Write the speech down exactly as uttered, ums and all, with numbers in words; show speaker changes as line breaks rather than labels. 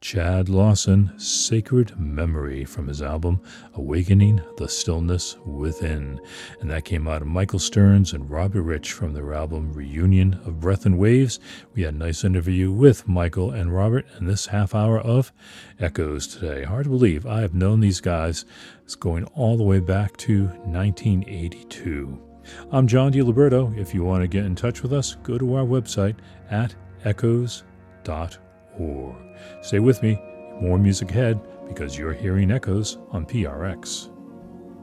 Chad Lawson, Sacred Memory, from his album Awakening the Stillness Within. And that came out of Michael Stearns and Robert Rich from their album Reunion of Breath and Waves. We had a nice interview with Michael and Robert in this half hour of Echoes today. Hard to believe I have known these guys. It's going all the way back to nineteen eighty-two. I'm John DiLiberto. If you want to get in touch with us, go to our website at echoes dot org. Stay with me, more music ahead, because you're hearing Echoes on P R X.